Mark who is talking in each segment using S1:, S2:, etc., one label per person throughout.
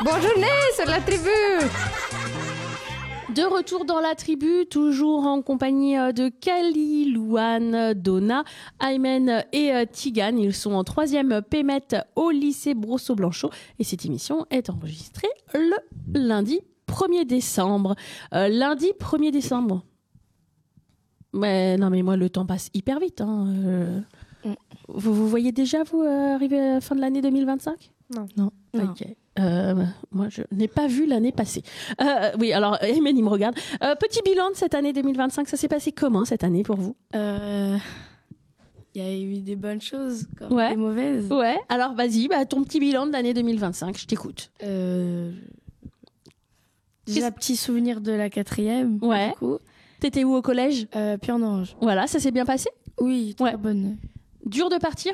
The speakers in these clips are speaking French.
S1: Bonne journée sur la tribu.
S2: De retour dans la tribu, toujours en compagnie de Kali, Louane, Donna, Aymen et Tigane. Ils sont en 3e PMET au lycée Brosso-Blanchot et cette émission est enregistrée le lundi 1er décembre. Lundi 1er décembre. Ouais, non mais moi le temps passe hyper vite. Hein. Vous voyez déjà vous arriver à la fin de l'année 2025 ? Non. Ok. Moi, je n'ai pas vu l'année passée. Oui, alors, Aymen, il me regarde. Petit bilan de cette année 2025, ça s'est passé comment cette année pour vous ?
S3: Il y a eu des bonnes choses, comme
S2: Ouais.
S3: des mauvaises.
S2: Ouais, alors vas-y, ton petit bilan de l'année 2025, je t'écoute.
S3: Déjà, petit souvenir de la 4e.
S2: Ouais.
S3: Du coup.
S2: T'étais où au collège ?
S3: Pierre-Nange.
S2: Voilà, ça s'est bien passé ?
S3: Oui, très
S2: Ouais.
S3: bonne.
S2: Dur de partir ?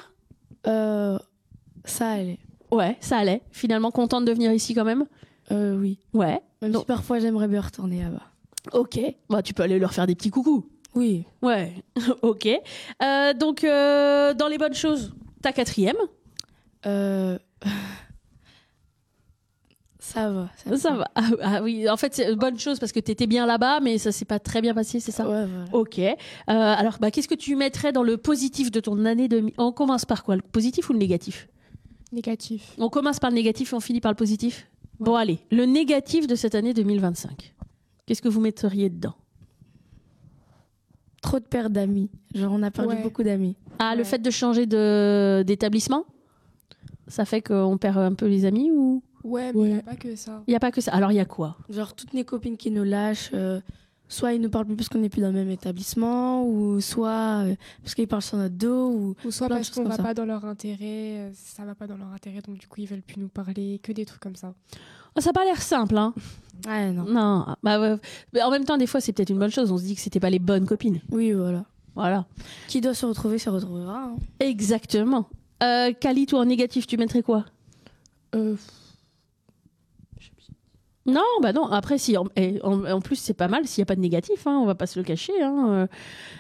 S3: Ça allait.
S2: Ouais, ça allait. Finalement, contente de venir ici quand même ?
S3: Oui.
S2: Ouais.
S3: Même si parfois j'aimerais bien retourner là-bas.
S2: Ok. Bah, tu peux aller leur faire des petits coucous.
S3: Oui.
S2: Ouais. Ok. Donc, dans les bonnes choses, ta 4e ?
S3: Ça va.
S2: Ça va. Ah oui, en fait, c'est une bonne chose parce que t'étais bien là-bas, mais ça s'est pas très bien passé, c'est ça ?
S3: Ouais, voilà.
S2: Ok. Alors, qu'est-ce que tu mettrais dans le positif de ton année On commence par quoi ? Le positif ou le négatif ?
S1: Négatif.
S2: On commence par le négatif et on finit par le positif ? Ouais. Bon, allez. Le négatif de cette année 2025. Qu'est-ce que vous metteriez dedans ?
S3: Trop de pertes d'amis. Genre, on a perdu beaucoup d'amis.
S2: Ah, le fait de changer d'établissement ? Ça fait qu'on perd un peu les amis ou ?
S1: Ouais, mais il n'y a pas que ça.
S2: Il n'y a pas que ça. Alors, il y a quoi ?
S3: Genre, toutes mes copines qui nous lâchent, soit ils nous parlent plus parce qu'on n'est plus dans le même établissement, ou soit parce qu'ils parlent sur notre dos,
S1: ou soit
S3: plein de
S1: parce
S3: choses
S1: qu'on
S3: comme
S1: va
S3: ça.
S1: pas dans leur intérêt, ça va pas dans leur intérêt, donc du coup ils veulent plus nous parler, que des trucs comme ça.
S2: Ça n'a pas l'air simple, hein ?
S3: Ouais, non.
S2: Non. Bah, ouais. Mais en même temps, des fois, c'est peut-être une bonne chose. On se dit que c'était pas les bonnes copines.
S3: Oui, voilà.
S2: Voilà.
S3: Qui doit se retrouver, se retrouvera. Hein.
S2: Exactement. Kali, toi, en négatif, tu mettrais quoi ? Non, bah non. Après, si en plus, c'est pas mal s'il n'y a pas de négatif. Hein, on va pas se le cacher. Hein. Aymen ?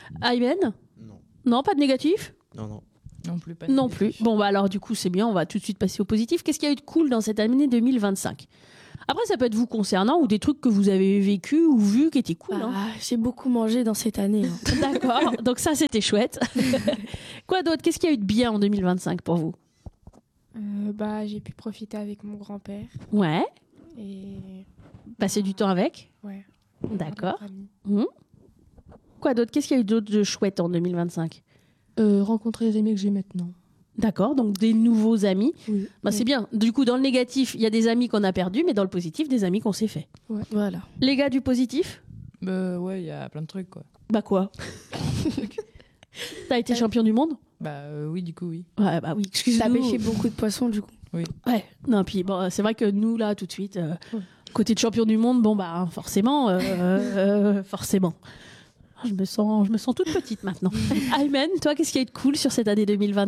S2: Non, pas de négatif ?
S4: Non.
S5: Non plus, pas
S2: Non plus. Bon, bah alors, du coup, c'est bien. On va tout de suite passer au positif. Qu'est-ce qu'il y a eu de cool dans cette année 2025 ? Après, ça peut être vous concernant ou des trucs que vous avez vécu ou vus qui étaient cool. Hein.
S3: J'ai beaucoup mangé dans cette année. Hein.
S2: D'accord. Donc ça, c'était chouette. Quoi d'autre ? Qu'est-ce qu'il y a eu de bien en 2025 pour vous ?
S1: J'ai pu profiter avec mon grand-père.
S2: Ouais.
S1: Et
S2: Passer du temps avec ?
S1: Ouais.
S2: D'accord. Quoi d'autre ? Qu'est-ce qu'il y a eu d'autre de chouette en 2025 ?
S5: Rencontrer les amis que j'ai maintenant.
S2: D'accord, donc des nouveaux amis.
S5: Oui.
S2: C'est bien. Du coup, dans le négatif, il y a des amis qu'on a perdus, mais dans le positif, des amis qu'on s'est fait.
S3: Ouais. Voilà.
S2: Les gars du positif ?
S5: Ouais, il y a plein de trucs, quoi.
S2: Bah quoi ? T'as été champion du monde ?
S5: Oui, du coup, oui.
S2: Ouais, bah oui, excuse-nous.
S3: T'as pêché beaucoup de poissons, du coup.
S5: Oui.
S2: Ouais, non, puis bon, c'est vrai que nous, là, tout de suite, côté de champion du monde, forcément. Forcément. Je me sens toute petite maintenant. Aymen, toi, qu'est-ce qu'il y a eu de cool sur cette année 2025 ?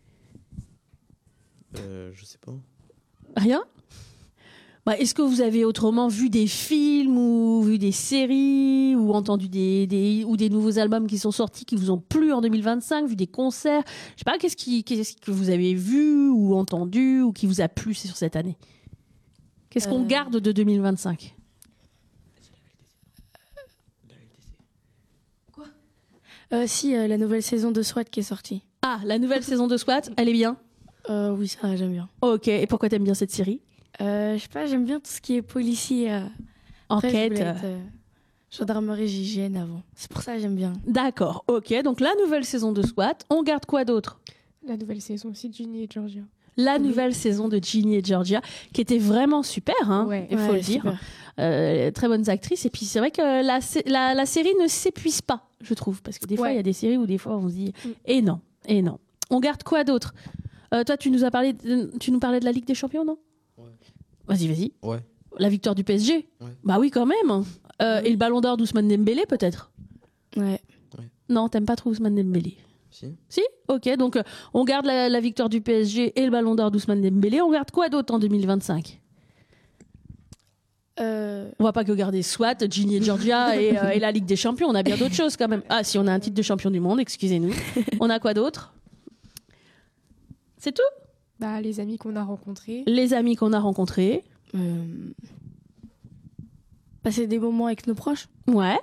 S4: Je sais pas.
S2: Rien ? Est-ce que vous avez autrement vu des films ou vu des séries ou entendu des nouveaux albums qui sont sortis qui vous ont plu en 2025, vu des concerts ? Je sais pas, qu'est-ce que vous avez vu ou entendu ou qui vous a plu sur cette année ? Qu'est-ce qu'on garde de 2025 ?
S3: Si, la nouvelle saison de SWAT qui est sortie.
S2: Ah, la nouvelle saison de SWAT, elle est bien ?
S3: Oui, ça, j'aime bien.
S2: Ok, et pourquoi t'aimes bien cette série ?
S3: Je sais pas, j'aime bien tout ce qui est policier.
S2: Enquête.
S3: Après, je voulais être, gendarmerie GIGN avant. C'est pour ça que j'aime bien.
S2: D'accord, ok, donc la nouvelle saison de SWAT, on garde quoi d'autre ?
S1: La nouvelle saison aussi de Ginny et Georgia.
S2: La nouvelle saison de Ginny et Georgia, qui était vraiment super, hein, il faut le dire. Très bonnes actrices. Et puis c'est vrai que la série ne s'épuise pas, je trouve. Parce que des fois, il y a des séries où des fois on se dit et non. On garde quoi d'autre ? Toi, tu nous parlais de la Ligue des Champions, non ?
S4: Ouais.
S2: Vas-y.
S4: Ouais.
S2: La victoire du PSG ?
S4: Ouais.
S2: Bah oui, quand même. Et le ballon d'or d'Ousmane Dembélé, peut-être ?
S3: Ouais.
S2: Non, t'aimes pas trop Ousmane Dembélé ? Si ? Ok, donc on garde la victoire du PSG et le ballon d'or d'Ousmane Dembélé. On garde quoi d'autre en 2025 ? On va pas que garder SWAT, Ginny et Georgia et la Ligue des Champions. On a bien d'autres choses quand même. Ah, si on a un titre de champion du monde, excusez-nous. On a quoi d'autre ? C'est tout ?
S1: Les amis qu'on a rencontrés.
S2: Les amis qu'on a rencontrés.
S3: Passer des moments avec nos proches.
S2: Ouais.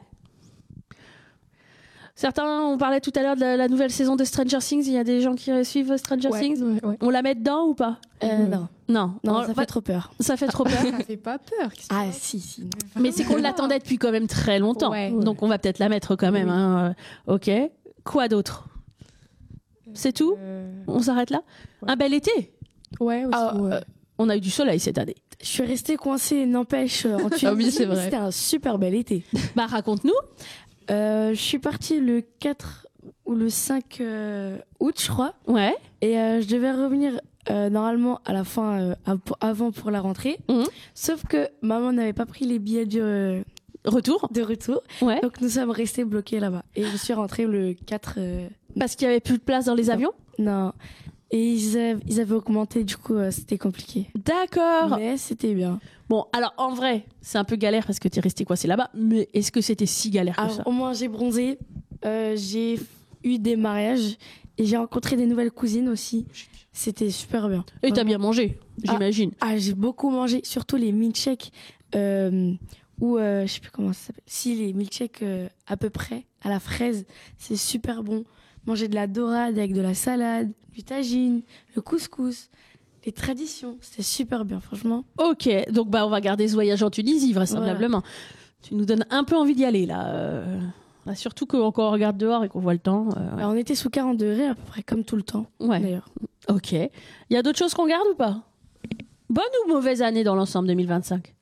S2: Certains, on parlait tout à l'heure de la nouvelle saison de Stranger Things. Il y a des gens qui suivent Stranger Things.
S1: Ouais.
S2: On la met dedans ou pas?
S3: Non.
S2: Non.
S3: Non,
S2: On-
S3: ça fait trop peur.
S2: ça fait trop peur.
S1: Ça fait pas peur. qu'est-ce que
S3: Ah,
S1: c'est
S3: si.
S2: Mais c'est qu'on l'attendait depuis quand même très longtemps.
S1: Ouais.
S2: Donc on va peut-être la mettre quand même.
S1: Oui.
S2: Hein. Ok. Quoi d'autre? C'est tout? On s'arrête là?
S1: Ouais.
S2: Un bel été.
S1: Ouais, aussi.
S3: Ah,
S1: ouais.
S2: On a eu du soleil cette année.
S3: Je suis restée coincée, n'empêche, en Tunisie.
S5: Ah oui, c'est vrai.
S3: C'était un super bel été.
S2: Bah raconte-nous.
S3: Je suis partie le 4 ou le 5 août, je crois.
S2: Ouais.
S3: Et je devais revenir normalement à la fin, avant pour la rentrée.
S2: Mhm.
S3: Sauf que maman n'avait pas pris les billets
S2: Retour.
S3: de retour.
S2: Ouais.
S3: Donc nous sommes restés bloqués là-bas. Et je suis rentrée le 4.
S2: Parce qu'il y avait plus de place dans les avions.
S3: Non. Et ils avaient augmenté, du coup, c'était compliqué.
S2: D'accord.
S3: Mais c'était bien.
S2: Bon, alors en vrai, c'est un peu galère parce que t'es resté coincé là-bas. Mais est-ce que c'était si galère que
S3: Alors,
S2: ça?
S3: au moins, j'ai bronzé. J'ai eu des mariages. Et j'ai rencontré des nouvelles cousines aussi. C'était super bien.
S2: Et t'as
S3: Vraiment.
S2: bien mangé, j'imagine.
S3: Ah, j'ai beaucoup mangé, surtout les milkshakes, ou je sais plus comment ça s'appelle. Si, les milkshakes à peu près, à la fraise, c'est super bon. Manger de la dorade avec de la salade, du tagine, le couscous, les traditions, c'était super bien, franchement.
S2: Ok, donc bah on va garder ce voyage en Tunisie, vraisemblablement. Tu nous donnes un peu envie d'y aller là. Là, surtout quand on regarde dehors et qu'on voit le temps. Ouais.
S3: Alors, on était sous 40 degrés à peu près, comme tout le temps,
S2: Ouais.
S3: d'ailleurs.
S2: Ok. Il y a d'autres choses qu'on garde ou pas? Bonne ou mauvaise année dans l'ensemble 2025?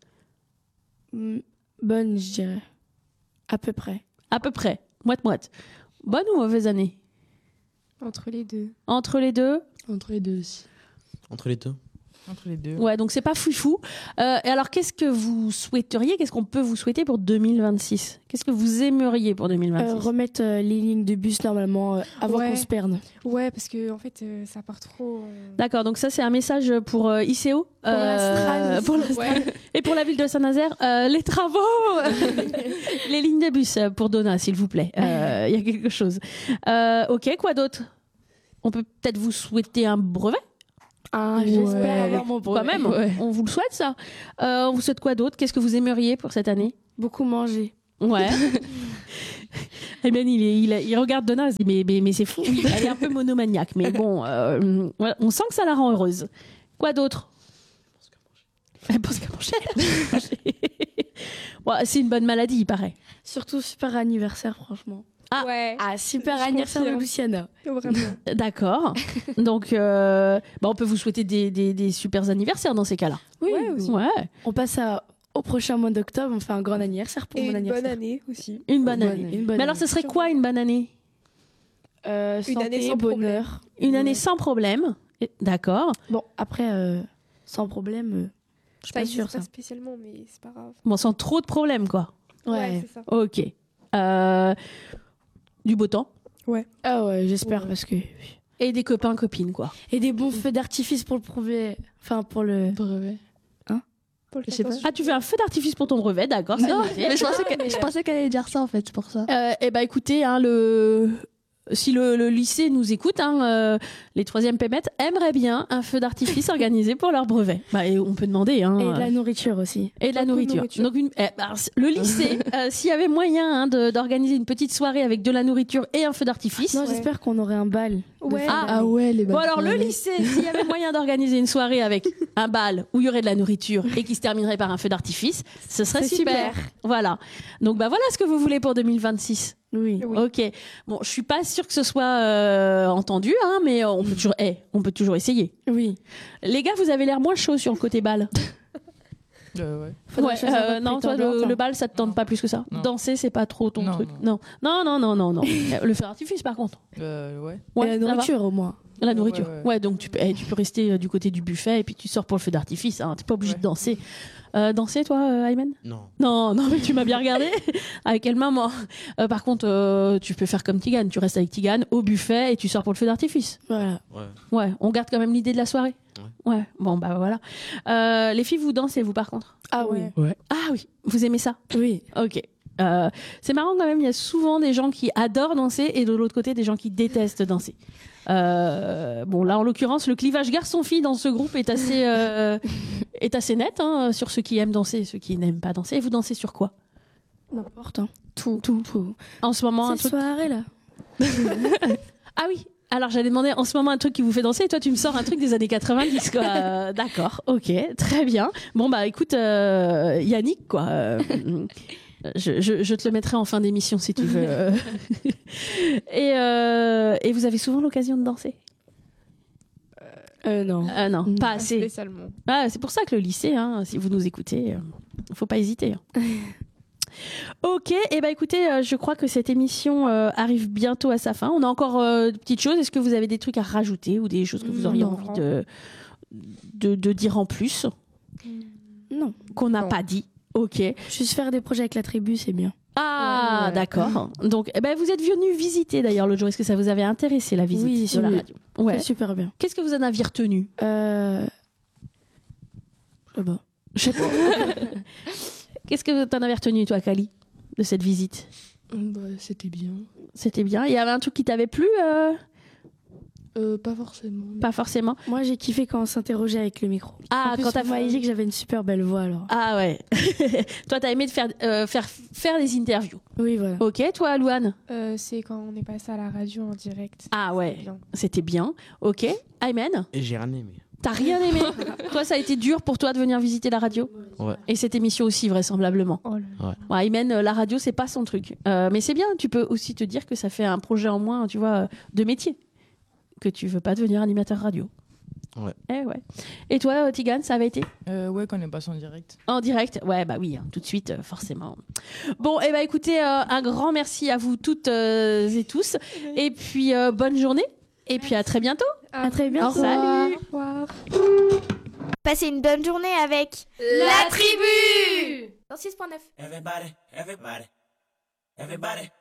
S3: Bonne, je dirais. À peu près.
S2: À peu près. Moite-moite. Bonne ou mauvaise année?
S1: Entre les deux.
S2: Entre les deux?
S5: Entre les deux aussi.
S4: Entre les deux.
S5: Entre les deux.
S2: Ouais, donc c'est pas foufou. Et alors, qu'est-ce que vous souhaiteriez? Qu'est-ce qu'on peut vous souhaiter pour 2026? Qu'est-ce que vous aimeriez pour 2026?
S3: Remettre les lignes de bus normalement avant
S1: Ouais.
S3: qu'on se perde.
S1: Ouais, parce que en fait, ça part trop.
S2: D'accord, donc ça c'est un message pour ICO.
S3: la Strane.
S2: Pour la Strane. Et pour la ville de Saint-Nazaire, les travaux, les lignes de bus pour Donna, s'il vous plaît. Il y a quelque chose. Ok, quoi d'autre? On peut peut-être vous souhaiter un brevet?
S3: Ah, j'espère avoir mon brevet.
S2: Quand même,
S5: Ouais.
S2: on vous le souhaite ça. On vous souhaite quoi d'autre? Qu'est-ce que vous aimeriez pour cette année?
S3: Beaucoup manger.
S2: Ouais. Eh bien, il regarde Donna, il se dit mais c'est fou. Elle est un peu monomaniaque, mais bon, ouais, on sent que ça la rend heureuse. Quoi d'autre? Elle pense qu'à manger. Ouais, c'est une bonne maladie, il paraît.
S3: Surtout super anniversaire, franchement.
S2: Ah.
S1: Ouais.
S3: Ah, super
S1: Je
S3: anniversaire de
S1: confirme.
S3: Luciana.
S1: Vraiment.
S2: D'accord. Donc, on peut vous souhaiter des super anniversaires dans ces cas-là.
S3: Oui,
S1: Ouais, aussi.
S2: Ouais,
S3: On passe au prochain mois d'octobre, on fait un grand anniversaire pour
S1: Et
S3: mon
S1: une
S3: anniversaire.
S1: bonne année aussi.
S2: une bonne année.
S3: Une bonne
S2: Mais alors, ce serait quoi une bonne année?
S3: santé,
S1: année sans
S3: bonheur.
S2: Une année sans problème. D'accord.
S3: Bon, après, sans problème, je suis
S1: Ça
S3: pas
S1: existe
S3: sûre
S1: pas
S3: ça.
S1: spécialement, mais c'est pas grave.
S2: Bon, sans trop de problèmes, quoi.
S3: Ouais.
S1: c'est ça.
S2: Ok. Du beau temps.
S3: Ah ouais, j'espère
S1: Ouais.
S3: parce que...
S2: Et des copains, copines, quoi.
S3: Et des bons feux d'artifice pour le prouver. Enfin, pour le...
S5: Brevet.
S1: Pour le
S5: Je sais pas.
S1: faire
S2: Ah, tu fais un feu d'artifice pour ton brevet, d'accord. c'est
S5: Non,
S2: noté.
S5: mais je pensais qu'elle allait dire ça en fait, c'est pour ça.
S2: Eh ben, écoutez, hein, si le lycée nous écoute, hein, les 3e PMET aimeraient bien un feu d'artifice organisé pour leur brevet. Bah, et on peut demander. Hein,
S3: Et de la nourriture aussi.
S2: et de la
S1: Beaucoup de
S2: nourriture.
S1: nourriture.
S2: Donc le lycée, s'il y avait moyen hein, d'organiser une petite soirée avec de la nourriture et un feu d'artifice.
S3: Non,
S1: Ouais.
S3: j'espère qu'on aurait un bal. de
S1: Ouais.
S3: fin
S2: Ah,
S3: d'année.
S5: ouais, les
S2: Bon alors le lycée, s'il y avait moyen d'organiser une soirée avec un bal où il y aurait de la nourriture et qui se terminerait par un feu d'artifice, ce serait
S3: C'est
S2: super.
S3: super.
S2: Voilà. Donc bah voilà ce que vous voulez pour 2026.
S3: Oui.
S1: Oui.
S2: Ok. Bon, je suis pas sûre que ce soit entendu, hein, mais on peut toujours essayer.
S3: Oui.
S2: Les gars, vous avez l'air moins chaud sur le côté bal.
S5: Ouais.
S3: Faudrait choisir un peu
S2: non,
S3: plus
S2: toi,
S3: tendance, hein.
S2: le bal, ça te tente pas plus que ça.
S5: Non.
S2: Danser, c'est pas trop ton
S5: Non,
S2: truc. Non. Non. Le feu d'artifice, par contre.
S5: Ouais.
S3: Et la
S2: ça va.
S3: nourriture au moins.
S2: La nourriture.
S5: Ouais,
S2: Ouais,
S5: ouais.
S2: donc tu peux rester du côté du buffet et puis tu sors pour le feu d'artifice. Hein. T'es pas obligé
S5: Ouais.
S2: de danser. Danser, toi, Ayman?
S4: Non.
S2: Non, mais tu m'as bien regardé. Avec quelle maman? Par contre, tu peux faire comme Tigane. Tu restes avec Tigane au buffet et tu sors pour le feu d'artifice.
S3: Voilà.
S4: Ouais.
S2: Ouais, on garde quand même l'idée de la soirée. Ouais, bon, bah voilà. Les filles, vous dansez, vous, par contre?
S3: Ah oui.
S1: Ouais.
S2: Ah oui, vous aimez ça?
S3: Oui.
S2: Ok. C'est marrant quand même, il y a souvent des gens qui adorent danser et de l'autre côté des gens qui détestent danser. Bon là en l'occurrence le clivage garçon-fille dans ce groupe est assez net hein, sur ceux qui aiment danser et ceux qui n'aiment pas danser. Et vous dansez sur quoi?
S3: N'importe. Hein.
S2: Tout.
S3: Tout.
S2: En ce moment un
S3: Cette
S2: truc...
S3: soirée là.
S2: Ah oui. Alors j'allais demander en ce moment un truc qui vous fait danser et toi tu me sors un truc des années 90 quoi. D'accord, ok, très bien. Bon bah écoute Yannick quoi. Je te le mettrai en fin d'émission si tu veux. Et vous avez souvent l'occasion de danser?
S3: Non.
S2: Non, pas
S1: Pas
S2: assez.
S1: spécialement.
S2: Ah, c'est pour ça que le lycée, hein, si vous nous écoutez, faut pas hésiter. Hein. Ok, et écoutez, je crois que cette émission arrive bientôt à sa fin. On a encore de petites choses. Est-ce que vous avez des trucs à rajouter ou des choses que vous auriez
S3: Non.
S2: envie de dire en plus
S3: Non.
S2: qu'on n'a
S1: Non.
S2: pas dit? Ok.
S3: Juste faire des projets avec la tribu, c'est bien.
S2: Ah,
S1: Ouais.
S2: d'accord. Donc, vous êtes venu visiter d'ailleurs l'autre jour. Est-ce que ça vous avait intéressé la visite
S3: Oui,
S2: de
S3: c'est
S2: la
S3: oui.
S2: radio? Ouais.
S3: C'est super bien.
S2: Qu'est-ce que vous en aviez retenu?
S3: Je sais pas.
S2: Je sais pas. Qu'est-ce que t'en avais retenu, toi, Kali, de cette visite?
S5: Bah, c'était bien.
S2: C'était bien. Il y avait un truc qui t'avait plu
S5: Pas forcément.
S2: Pas forcément.
S3: Moi, j'ai kiffé quand on s'interrogeait avec le micro.
S2: Ah,
S3: En plus,
S2: quand t'as
S3: vous m'avez dit que j'avais une super belle voix alors.
S2: Ah ouais. Toi, t'as aimé de faire des interviews.
S3: Oui, voilà.
S2: Ok, toi, Louane?
S1: C'est quand on est passé à la radio en direct.
S2: Ah ouais.
S1: C'est bien.
S2: C'était bien. Ok. Aymen?
S4: Et j'ai rien aimé.
S2: T'as rien aimé? Toi, ça a été dur pour toi de venir visiter la radio?
S4: Ouais.
S2: Et cette émission aussi, vraisemblablement.
S1: Oh là là.
S2: Ouais, Aymen, la radio, c'est pas son truc. Mais c'est bien, tu peux aussi te dire que ça fait un projet en moins, tu vois, de métier. Que tu veux pas devenir animateur radio.
S4: Ouais.
S2: Eh ouais. Et toi, Tigane, ça avait été?
S5: Ouais, quand on est passé en direct.
S2: En direct? Ouais, bah oui, hein, tout de suite, forcément. Bon, et écoutez, un grand merci à vous toutes et tous. Et puis, bonne journée. Et puis, à très bientôt.
S3: À très bientôt.
S2: Salut.
S1: Au revoir.
S6: Passez une bonne journée avec La Tribu dans 6.9.
S7: Everybody, everybody, everybody.